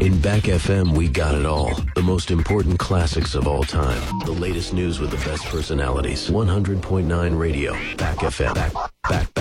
In Back FM, we got it all. The most important classics of all time. The latest news with the best personalities. 100.9 radio. Back FM. Back.